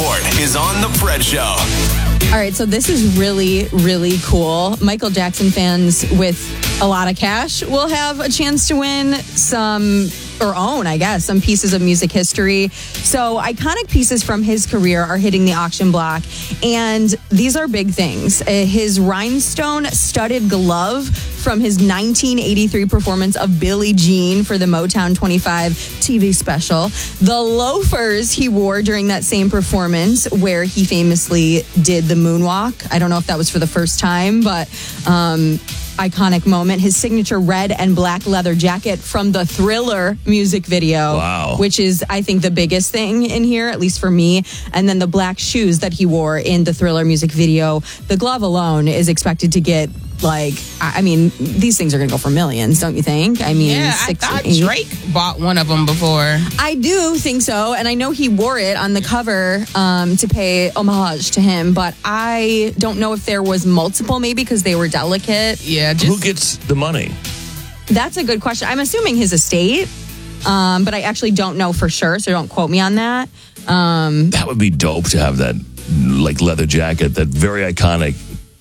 Report is on The Fred Show. All right, so this is really, really cool. Michael Jackson fans with a lot of cash will have a chance to win some pieces of music history. So iconic pieces from his career are hitting the auction block, and these are big things. His rhinestone studded glove from his 1983 performance of Billie Jean for the Motown 25 TV special. The loafers he wore during that same performance where he famously did the moonwalk. I don't know if that was for the first time, but iconic moment. His signature red and black leather jacket from the Thriller music video. Wow. Which is, I think, the biggest thing in here, at least for me. And then the black shoes that he wore in the Thriller music video. The glove alone is expected to get, these things are going to go for millions, don't you think? I mean, I thought Drake bought one of them before. I do think so, and I know he wore it on the cover to pay homage to him, but I don't know if there was multiple, maybe because they were delicate. Yeah, Who gets the money? That's a good question. I'm assuming his estate, but I actually don't know for sure, so don't quote me on that. That would be dope to have that leather jacket, that very iconic.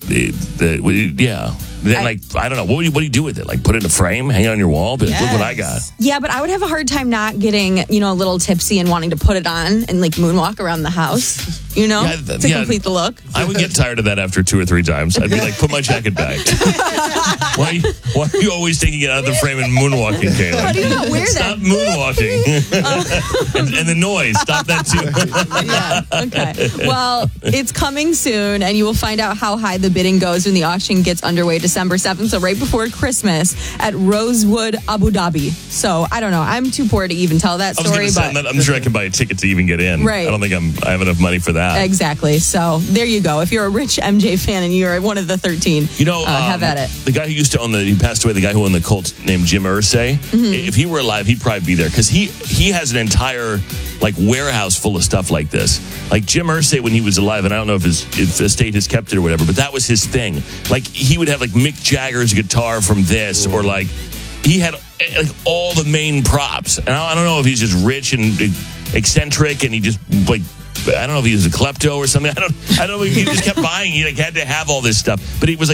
Then, I don't know. What do you do with it? Put it in a frame, hang it on your wall? But look what I got. Yeah, but I would have a hard time not getting, a little tipsy and wanting to put it on and moonwalk around the house, to complete the look. I would get tired of that after 2 or 3 times. I'd be like, put my jacket back. Why are you always taking it out of the frame and moonwalking, Kayla? How do you not wear Stop that? moonwalking. and the noise. Stop that too. Okay. Well, it's coming soon, and you will find out how high the bidding goes when the auction gets underway December 7th, so right before Christmas at Rosewood, Abu Dhabi. So, I don't know. I'm too poor to even tell that story. I'm sure I can buy a ticket to even get in. Right. I don't think I have enough money for that. Exactly. So, there you go. If you're a rich MJ fan and you're one of the 13, have at it. The guy who used to own he passed away, the guy who owned the Colts named Jim Irsay. Mm-hmm. If he were alive, he'd probably be there because he has an entire warehouse full of stuff like this. Jim Irsay when he was alive, and I don't know if his estate has kept it or whatever, but that was his thing. He would have Mick Jagger's guitar from this, or he had all the main props. And I don't know if he's just rich and eccentric, and he just I don't know if he was a klepto or something. I don't know if he just kept buying. He had to have all this stuff. But it was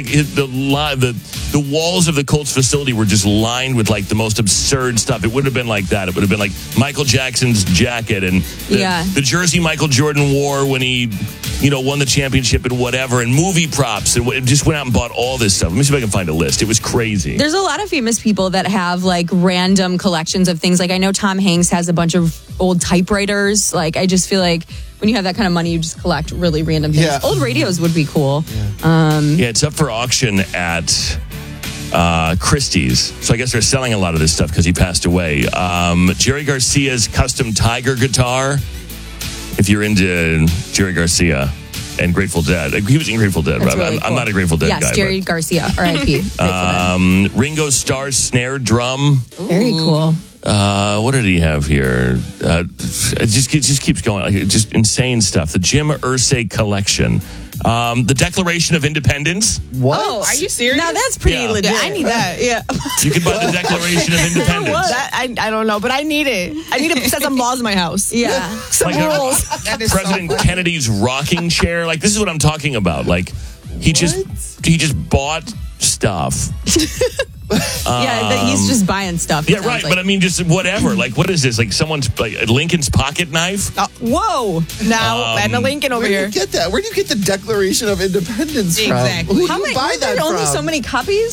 the walls of the Colts facility were just lined with the most absurd stuff. It wouldn't have been like that. It would have been Michael Jackson's jacket and the jersey Michael Jordan wore when he won the championship and whatever, and movie props, and just went out and bought all this stuff. Let me see if I can find a list. It was crazy. There's a lot of famous people that have random collections of things. I know Tom Hanks has a bunch of old typewriters. I just feel when you have that kind of money, you just collect really random things. Yeah. Old radios would be cool. Yeah, it's up for auction at Christie's. So I guess they're selling a lot of this stuff because he passed away. Jerry Garcia's custom Tiger guitar. If you're into Jerry Garcia and Grateful Dead. He was in Grateful Dead, but really I'm not a Grateful Dead guy. Yes, Jerry Garcia, R.I.P. Ringo Starr's snare drum. Very cool. What did he have here? It just keeps going. Just insane stuff. The Jim Irsay collection. The Declaration of Independence. What? Oh, are you serious? Now that's pretty legit. I need that. Yeah. You can buy the Declaration of Independence. I don't know, but I need it. I need to set some laws in my house. Yeah. Some rules. President Kennedy's rocking chair. This is what I'm talking about. He just bought stuff. He's just buying stuff. Yeah, right. But I mean, just whatever. What is this? Someone's Lincoln's pocket knife? Whoa! Now, and a Lincoln over here. Where do you get that? Where do you get the Declaration of Independence from? Exactly. Who How do many? you buy Aren't there that only from? so many copies?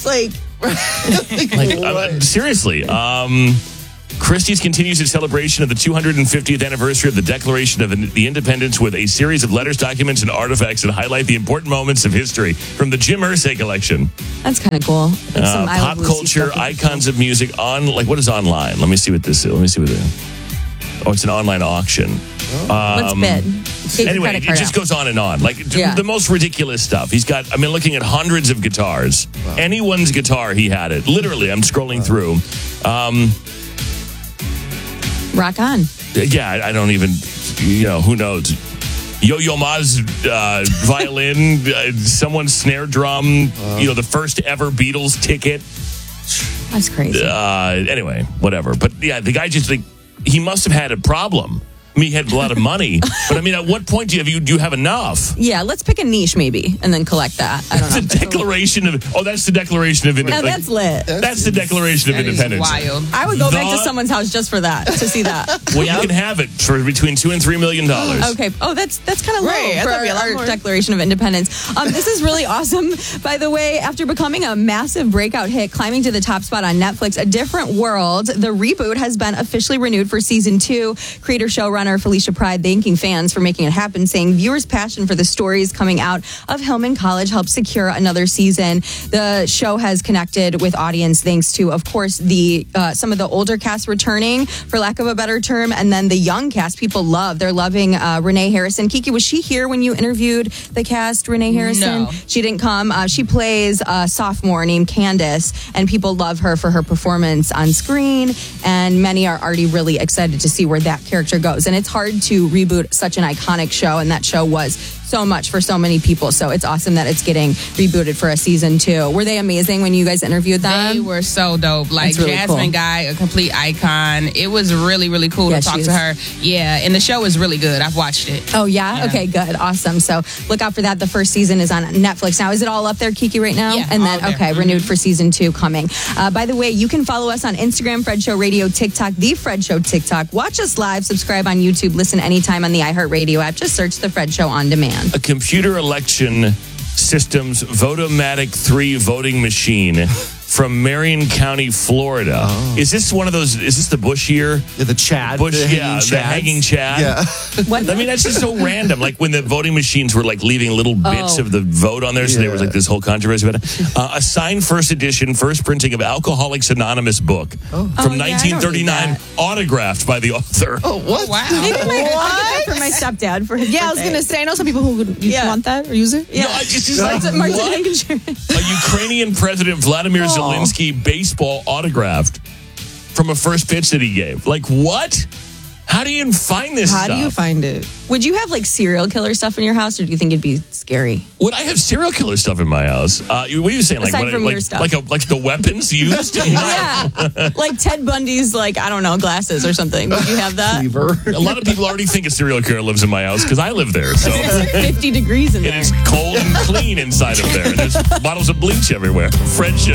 Seriously. Christie's continues its celebration of the 250th anniversary of the Declaration of the Independence with a series of letters, documents, and artifacts that highlight the important moments of history from the Jim Irsay collection. That's kind of cool. Pop culture, icons of music on what is online? Let me see what this is. Oh, it's an online auction. Let's bid. Anyway, it just goes on and on. The most ridiculous stuff. He's got, looking at hundreds of guitars. Wow. Anyone's guitar, he had it. Literally, I'm scrolling through. Rock on. Yeah, I don't even, who knows? Yo-Yo Ma's violin, someone's snare drum, the first ever Beatles ticket. That's crazy. Anyway, whatever. But yeah, the guy just, he must have had a problem. I mean, he had a lot of money, but I mean, at what point do you have enough? Yeah, let's pick a niche maybe and then collect that. I don't know. The Declaration of that's the Declaration of Now Independence. that's lit. That's the Declaration of That is Independence. wild. I would go back to someone's house just for that, to see that. Well, you can have it for between $2 and $3 million. Okay. Oh, that's kind of low Right, I for thought it'd be a lot our more. Declaration of Independence. This is really awesome. By the way, after becoming a massive breakout hit, climbing to the top spot on Netflix, A Different World, the reboot has been officially renewed for season 2. Creator showrunner Felicia Pride thanking fans for making it happen, saying viewers' passion for the stories coming out of Hillman College helped secure another season. The show has connected with audience thanks to, of course, the some of the older cast returning, for lack of a better term, and then the young cast people love. They're loving Renee Harrison. Kiki, was she here when you interviewed the cast, Renee Harrison? No. She didn't come. She plays a sophomore named Candace, and people love her for her performance on screen, and many are already really excited to see where that character goes. And it's hard to reboot such an iconic show, and that show was so much for so many people. So it's awesome that it's getting rebooted for a season 2. Were they amazing when you guys interviewed them? They were so dope. Like That's really Jasmine cool. Guy, a complete icon. It was really, really cool Yeah, to talk she to is. her. Yeah, and the show is really good. I've watched it. Oh, yeah? Yeah. Okay, good. Awesome. So look out for that. The first season is on Netflix. Now, is it all up there, Kiki, right now? Yeah, And all then, there. okay, renewed for season 2 coming. By the way, you can follow us on Instagram, Fred Show Radio, TikTok, The Fred Show TikTok. Watch us live, subscribe on YouTube, listen anytime on the iHeartRadio app. Just search The Fred Show on demand. A computer election systems Votomatic 3 voting machine from Marion County, Florida. Is this one of those? Is this the Bush year? Yeah, the Chad. Bush, the yeah, the hanging Chad. Yeah. What? I mean, that's just so random. Like when the voting machines were like leaving little bits of the vote on there, so there was like this whole controversy about it. A signed first edition, first printing of Alcoholics Anonymous book from yeah, I don't need 1939, that. autographed by the author. Oh, what? Wow. I'll get that for my stepdad for his Yeah, I was birthday. going to say, I know some people who would Yeah. want that or use it. No, I just like, Martin what? Hingenshire. A Ukrainian President Vladimir Zelensky baseball autographed from a first pitch that he gave. Like, what? How do you even find this How stuff? do you find it? Would you have like serial killer stuff in your house, or do you think it'd be scary? Would I have serial killer stuff in my house? What are you saying? Like, Aside from like, your stuff. like the weapons used? Yeah, like Ted Bundy's, like, I don't know, glasses or something. Would you have that? Cleaver. A lot of people already think a serial killer lives in my house because I live there. So It's like 50 degrees in it there. is cold and clean inside of there. There's bottles of bleach everywhere. Fred Show.